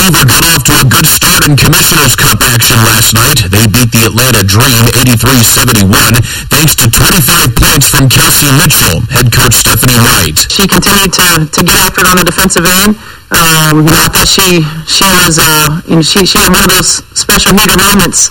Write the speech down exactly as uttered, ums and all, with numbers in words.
Fever got off to a good start in Commissioner's Cup action last night. They beat the Atlanta Dream eighty-three seventy-one thanks to twenty-five points from Kelsey Mitchell. Head coach Stephanie Wright. She continued to, to get after it on the defensive end. Um, you know, I thought she she was uh, you know, she she had one of those special needed moments